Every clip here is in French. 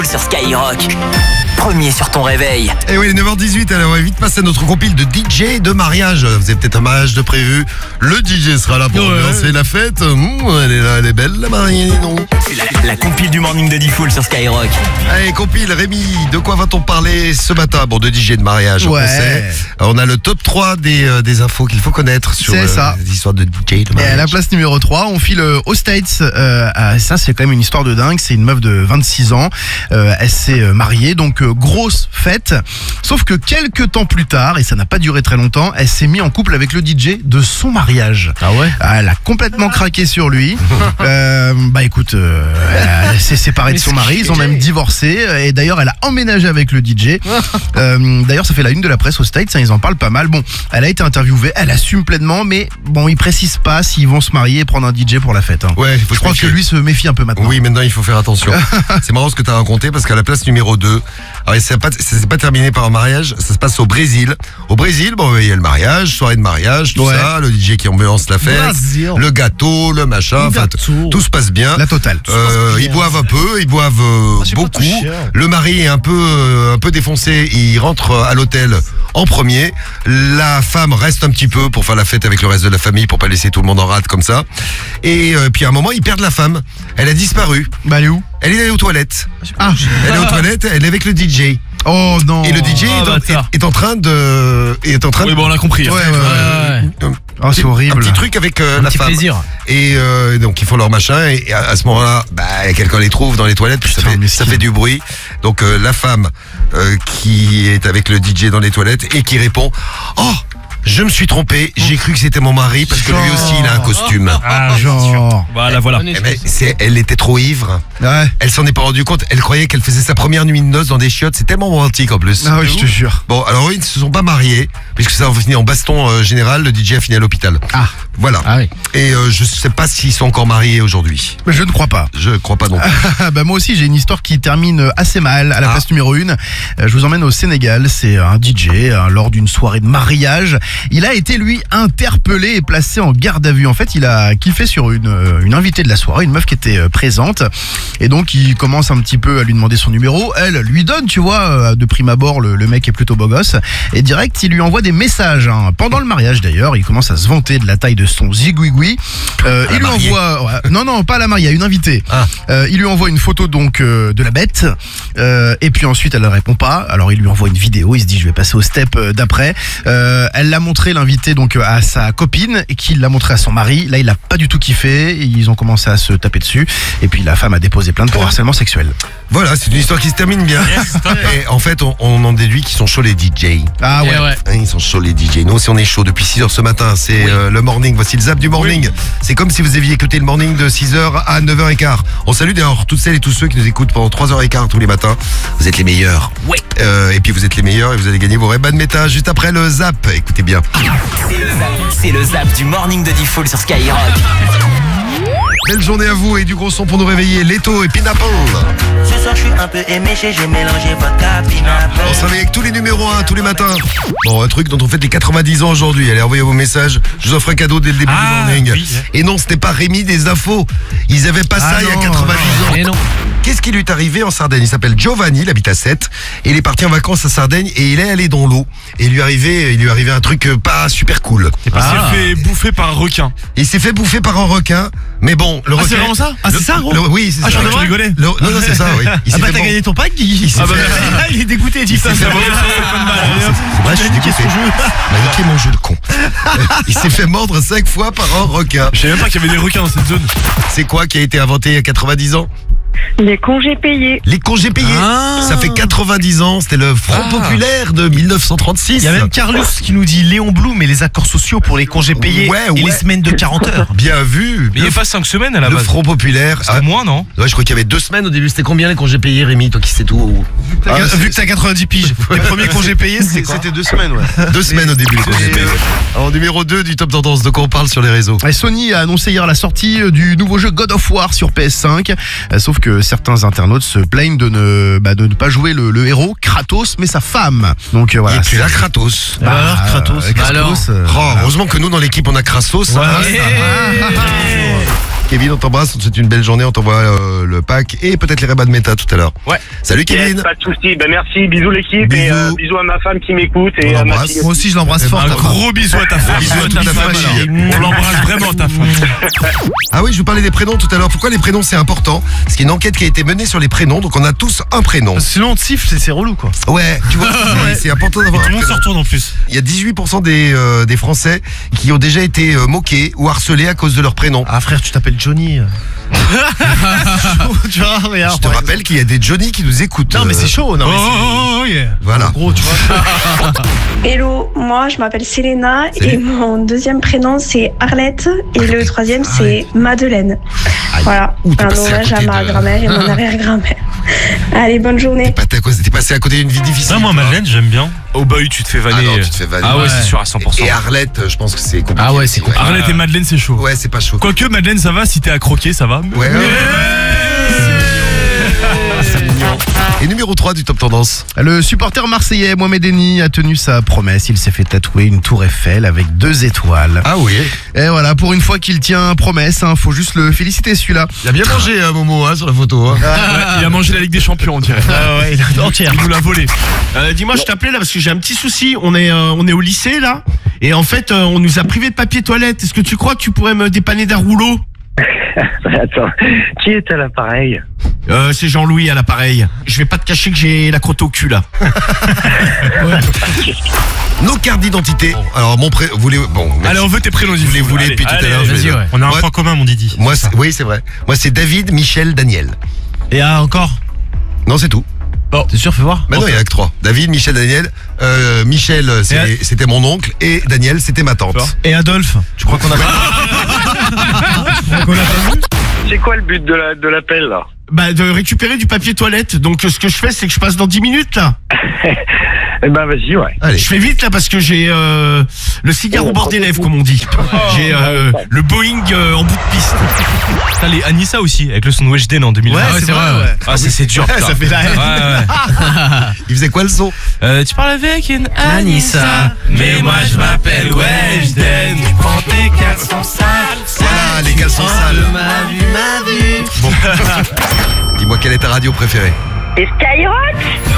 Sur Skyrock, premier sur ton réveil. Et oui, 9h18, alors on va vite passer à notre compile de DJ de mariage. Vous avez peut-être un mariage de prévu. Le DJ sera là pour lancer la fête. Elle est là, elle est belle, la mariée, non? La compile du morning de Diffoul sur Skyrock. Allez, compile, Rémi, de quoi va-t-on parler ce matin? Bon, de DJ de mariage, on sait. On a le top 3 des infos qu'il faut connaître sur les histoires de DJ de mariage. Et à la place numéro 3, on file aux States. Ça, c'est quand même une histoire de dingue. C'est une meuf de 26 ans. Elle s'est mariée, donc grosse fête. Sauf que quelques temps plus tard, et ça n'a pas duré très longtemps, elle s'est mise en couple avec le DJ de son mariage. Ah ouais? Elle a complètement craqué sur lui. Écoute, elle s'est séparée de son mari, ils ont même divorcé. Et d'ailleurs, elle a emménagé avec le DJ. D'ailleurs, ça fait la une de la presse aux States, ils en parlent pas mal. Bon, elle a été interviewée, elle assume pleinement, mais bon, ils précisent pas s'ils vont se marier et prendre un DJ pour la fête. Ouais, je crois que lui se méfie un peu maintenant. Oui, maintenant il faut faire attention. C'est marrant ce que tu as raconté parce qu'à la place numéro 2, alors ça s'est pas terminé par un mariage, ça se passe au Brésil. Au Brésil, bon, il y a le mariage, soirée de mariage, tout ça, le DJ qui ambiance la fête, le gâteau, le machin, enfin tout se passe bien. La totale. Ils boivent un peu, ils boivent beaucoup. Le mari est un peu défoncé, il rentre à l'hôtel en premier. La femme reste un petit peu pour faire la fête avec le reste de la famille, pour pas laisser tout le monde en rate comme ça. Et puis à un moment, ils perdent la femme. Elle a disparu. Bah, elle est où? Elle est aux toilettes. Elle est aux toilettes, elle est avec le DJ. Oh non. Et le DJ est en train de... Oui, bon, on l'a compris. C'est horrible. Un petit truc avec la femme. Plaisir. Et donc ils font leur machin et à ce moment-là, quelqu'un les trouve dans les toilettes, puis ça fait du bruit. Donc la femme qui est avec le DJ dans les toilettes et qui répond: oh, je me suis trompé, j'ai cru que c'était mon mari parce que lui aussi il a un costume. Voilà. Elle était trop ivre. Ouais. Elle s'en est pas rendue compte. Elle croyait qu'elle faisait sa première nuit de noces dans des chiottes. C'est tellement romantique en plus. Ah oui, je te jure. Bon, alors eux, ils ne se sont pas mariés puisque ça a fini en baston général. Le DJ a fini à l'hôpital. Voilà. Ah oui. Et je sais pas s'ils sont encore mariés aujourd'hui. Mais je ne crois pas. Je crois pas non plus. Moi aussi, j'ai une histoire qui termine assez mal. À la place numéro 1, je vous emmène au Sénégal. C'est un DJ lors d'une soirée de mariage. Il a été, lui, interpellé et placé en garde à vue. En fait, il a kiffé sur une invitée de la soirée, une meuf qui était présente. Et donc, il commence un petit peu à lui demander son numéro. Elle lui donne, tu vois, de prime abord, le mec est plutôt beau gosse. Et direct, il lui envoie des messages. Pendant le mariage, d'ailleurs, il commence à se vanter de la taille de son zigouigoui. Il lui envoie... Non, pas à la mariée, à une invitée. Il lui envoie une photo donc de la bête. Et puis ensuite, elle ne répond pas. Alors, il lui envoie une vidéo. Il se dit, je vais passer au step d'après. Elle l'a montré, l'invité, donc à sa copine, et qui l'a montré à son mari. Là, il a pas du tout kiffé. Ils ont commencé à se taper dessus. Et puis, la femme a déposé plainte pour harcèlement sexuel. Voilà, c'est une histoire qui se termine bien. Et en fait, on en déduit qu'ils sont chauds les DJ. Ah ouais. Ils sont chauds les DJ. Nous aussi, on est chauds depuis 6h ce matin. C'est le morning. Voici le zap du morning. C'est comme si vous aviez écouté le morning de 6h à 9h15. On salue d'ailleurs toutes celles et tous ceux qui nous écoutent pendant 3h15 tous les matins. Vous êtes les meilleurs. Et puis vous êtes les meilleurs et vous allez gagner vos Ray-Ban Meta juste après le zap. Écoutez bien. C'est le zap du morning de Diffoul sur Skyrock. Belle journée à vous et du gros son pour nous réveiller. Leto et Pineapple. Ce soir je suis un peu éméché, j'ai mélangé vodka, Pineapple. On se réveille avec tous les numéros 1 tous les matins. Bon, un truc dont on fait les 90 ans aujourd'hui. Allez, envoyez vos messages. Je vous offre un cadeau dès le début du morning. Oui. Et non, c'était pas Rémi des infos. Ils avaient pas ça il y a 90 ans. Et non. Qu'est-ce qui lui est arrivé en Sardaigne? Il s'appelle Giovanni, il habite à Sète. Et il est parti en vacances à Sardaigne et il est allé dans l'eau. Et il lui est arrivé un truc pas super cool. Il s'est fait bouffer par un requin. Il s'est fait bouffer par un requin. Mais bon, le requin... c'est vraiment ça? C'est ça, gros? Oui, c'est ça. Je rigolais. Non, c'est ça, oui. T'as gagné ton pack, Guy. Il est dégoûté, Il s'est fait... C'est vrai, je suis dégoûté. Il m'a niqué mon jeu, le con. Il s'est fait mordre 5 fois par un requin. Je savais même pas qu'il y avait des requins dans cette zone. C'est quoi qui a été inventé il y a 90 ans? Les congés payés. Les congés payés. Ça fait 90 ans, c'était le Front populaire de 1936. Il y a même Carlos qui nous dit Léon Blum et les accords sociaux pour les congés payés et les semaines de 40 heures. Bien vu. Mais il n'y a pas 5 semaines à la base. base. Le Front populaire. C'était moins, non? Ouais, je crois qu'il y avait 2 semaines au début. C'était combien les congés payés, Rémi? Toi qui sais tout. Vu que t'as 90 piges, les premiers congés payés, c'était 2 semaines, ouais. 2 semaines au début, les congés payés. En numéro 2 du top tendance, de quoi on parle sur les réseaux? Sony a annoncé hier la sortie du nouveau jeu God of War sur PS5. Sauf que certains internautes se plaignent de ne pas jouer le héros Kratos, mais sa femme. Donc voilà. Et puis là, Kratos. Alors Kratos. Heureusement que nous dans l'équipe on a Kratos. Kevin, on t'embrasse, on te souhaite une belle journée, on t'envoie le pack et peut-être les Ray-Ban Meta tout à l'heure. Ouais. Salut Kevin. Yes, pas de soucis. Ben merci, bisous l'équipe et Bisous. bisous à ma femme qui m'écoute et On à ma l'embrasse. fille. Moi aussi, je l'embrasse fort. Un ta femme. gros bisou à ta femme. Bisous à toute ta famille. On l'embrasse vraiment, ta femme. Ah oui, je vous parlais des prénoms tout à l'heure. Pourquoi les prénoms c'est important? Parce qu'il y a une enquête qui a été menée sur les prénoms, donc on a tous un prénom. Sinon, on te siffle, c'est relou, quoi. Ouais, tu vois, c'est important d'avoir Tout un le monde se prénom. retourne en plus. Il y a 18% des Français qui ont déjà été moqués ou harcelés à cause de leur prénom. Ah frère, tu t'appelles Johnny. Tu vois, regarde. Je te rappelle qu'il y a des Johnny qui nous écoutent. Non mais c'est chaud, non mais Oh, yeah. Voilà. c'est gros, tu vois. Hello, moi je m'appelle Selena Salut. et mon deuxième prénom c'est Arlette et le troisième c'est Madeleine. Aïe. Voilà, Ouh, t'es un passé à hommage à côté ma de- grand-mère et mon arrière-grand-mère. Allez, bonne journée. T'es passé à côté d'une vie difficile. Ah, moi, Madeleine, j'aime bien. Oh, bah oui, tu te fais vanner. Ah non, tu te fais vanner. Ah ouais, Ouais. c'est sûr, à 100%. Et Arlette, je pense que c'est compliqué. Ah ouais, c'est compliqué. Arlette et Madeleine, c'est chaud. Ouais, c'est pas chaud. Quoique, Madeleine, ça va. Si t'es à croquer, ça va. Ouais. Et numéro 3 du Top Tendance. Le supporter marseillais Mohamed Eni a tenu sa promesse. Il s'est fait tatouer une tour Eiffel avec 2 étoiles. Ah oui. Et voilà, pour une fois qu'il tient promesse, faut juste le féliciter celui-là. Il a bien mangé Momo sur la photo. Ouais, il a mangé la Ligue des Champions, on dirait. Ah ouais, il a entière. Il nous l'a volé. Dis-moi, je t'appelais là parce que j'ai un petit souci. On est au lycée là, et en fait, on nous a privé de papier toilette. Est-ce que tu crois que tu pourrais me dépanner d'un rouleau? Attends, qui est à l'appareil? C'est Jean-Louis à l'appareil. Je vais pas te cacher que j'ai la crotte au cul là. Nos cartes d'identité. Alors mon vous voulez bon. merci. Allez, on veut tes prénoms. Vous les voulez Allez, depuis tout à allez, l'heure. je vas-y, vais- ouais. On a un Moi- point commun, mon Didi. Moi, oui, c'est vrai. Moi, c'est David, Michel, Daniel. Et encore? Non, c'est tout. T'es sûr, fais voir. Bah non, il y en a que 3. David, Michel, Daniel. Michel, c'était mon oncle. Et Daniel, c'était ma tante. Et Adolphe? Tu crois qu'on a C'est quoi le but de l'appel là? Bah de récupérer du papier toilette. Donc ce que je fais, c'est que je passe dans 10 minutes là. Eh ben vas-y, ouais. Allez. Je fais vite là parce que j'ai le cigare au bord des lèvres comme on dit. J'ai le Boeing en bout de piste. T'as les Anissa aussi, avec le son de Weshden en 2020. Ouais, c'est vrai, ouais. Ah, c'est dur. putain. Ça fait la haine. Ouais, Il faisait quoi le son? ouais. Tu parles avec une Anissa, mais moi je m'appelle Weshden. Tu prends tes caleçons sales. Voilà, les caleçons sales. Ma vue. Bon. Dis-moi, quelle est ta radio préférée? Et Skyrock.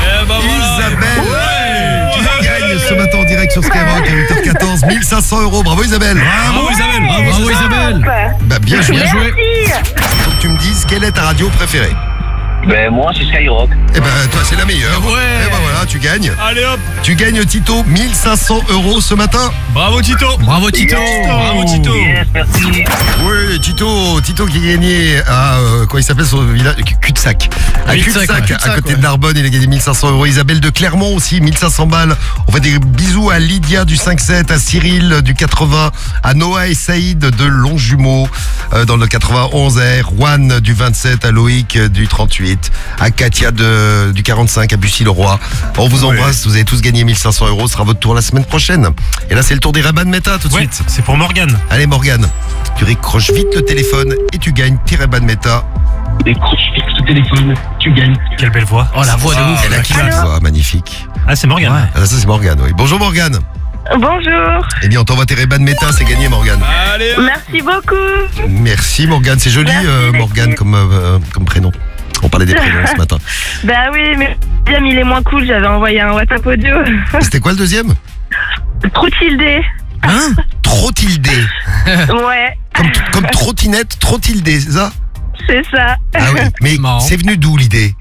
Isabelle. Tu gagnes ce matin en direct sur Skyrock à 8h14. 1500 €. Bravo Isabelle. Bravo Isabelle. Bravo Isabelle. Bah, bien joué. Merci. Faut que tu me dises quelle est ta radio préférée. Ben moi c'est Skyrock. Eh ben, toi, c'est la meilleure. Ouais. Eh ben voilà, tu gagnes. Allez hop. Tu gagnes, Tito, 1500 € ce matin. Bravo Tito. Bravo Tito. Bravo Tito. Yes, merci. Oui, Tito qui a gagné à, quoi il s'appelle son village? Cul-de-sac. À Cul-de-sac, Cul-de-sac, ouais. à côté ouais. de Narbonne, il a gagné 1500 €. Isabelle de Clermont aussi, 1500 balles. On fait des bisous à Lydia du 5-7, à Cyril du 80, à Noah et Saïd de Longjumeau, dans le 91, à Erwan du 27, à Loïc du 38, à Katia du 45, à Bussy-le-Roi. On vous embrasse, vous avez tous gagné 1500 €. Ce sera votre tour la semaine prochaine. Et là, c'est le tour des Ray-Ban Meta tout de Ouais, suite. c'est pour Morgane. Allez Morgane, tu raccroches vite le téléphone et tu gagnes tes Ray-Ban Meta. Décroche fixe le téléphone, tu gagnes. Quelle belle voix. Oh la voix de ouf. Elle a qui la voix magnifique. Ah, c'est Morgane. Ouais. Ah, ça c'est Morgane, oui. Bonjour Morgane. Bonjour. Eh bien, on t'envoie tes Ray-Ban Meta, c'est gagné Morgane. Allez. Merci beaucoup. Merci Morgane, c'est joli Merci, Morgane l'équipe. comme prénom. On parlait des prénoms ce matin. Bah oui, mais le deuxième il est moins cool. J'avais envoyé un WhatsApp audio. C'était quoi le deuxième? Trop tildé. Trotildé. Ouais, Comme trottinette, trotildé, c'est ça? c'est ça. Ah oui, mais Marrant. c'est venu d'où l'idée?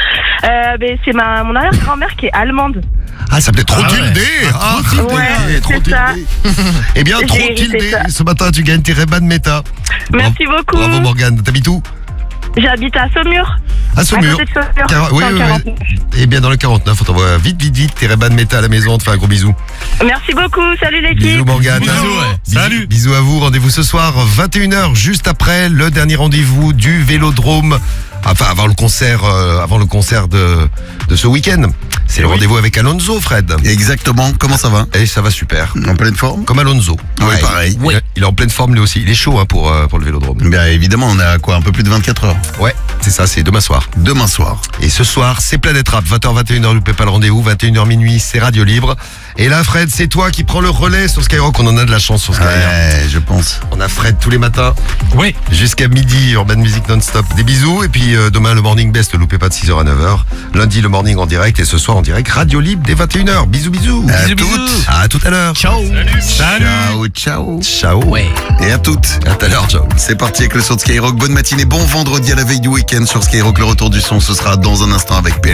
Ben, c'est mon arrière-grand-mère qui est allemande. Ah, ça s'appelait Trotildé. Ah, Ouais, c'est ça. Eh bien, J'ai hérité Trotildé. ça. Ce matin, tu gagnes tes Ray-Ban Meta. Merci beaucoup. Bravo Morgane. T'habites où? J'habite à Saumur. À À Saumur. côté de Saumur. Oui, dans le oui, 49. oui. Eh bien, dans le 49, on t'envoie vite tes Ray-Ban Meta à la maison. On te fait un gros bisou. Merci beaucoup. Salut l'équipe. Bisous Morgane. Bisous, ouais. Salut. Bisous à vous. Rendez-vous ce soir 21h, juste après le dernier rendez-vous du Vélodrome. Enfin, avant le concert de ce week-end. C'est le rendez-vous avec Alonso, Fred. Exactement, comment ça va? Et ça va super. En pleine forme? Comme Alonso. Ouais, pareil. Il est en pleine forme lui aussi. Il est chaud pour le Vélodrome. Bien évidemment, on a quoi, un peu plus de 24 heures. Ouais, c'est ça, c'est demain soir. Demain soir. Et ce soir, c'est Planète Rap, 20h, 21h, loupez pas le rendez-vous, 21h minuit, c'est Radio Libre. Et là, Fred, c'est toi qui prends le relais sur Skyrock. On en a de la chance sur Skyrock. Ouais, je pense. On a Fred tous les matins Oui. jusqu'à midi, Urban Music non-stop. Des bisous. Et puis demain, le Morning Best, ne loupez pas de 6h à 9h. Lundi, le Morning en direct. Et ce soir, en direct, Radio Libre dès 21h. Bisous, bisous. À Bisous, toutes. bisous. À tout à l'heure. Ciao. Salut. Ciao, ciao. Ciao. Ouais. Et à toutes. À tout à l'heure, ciao. C'est parti avec le son de Skyrock. Bonne matinée, bon vendredi à la veille du week-end sur Skyrock. Le retour du son, ce sera dans un instant avec PL.